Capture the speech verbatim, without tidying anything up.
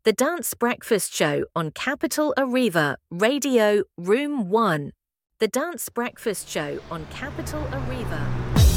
The Dance Breakfast Show on Capital Arriva, Radio Room one. The Dance Breakfast Show on Capital Arriva.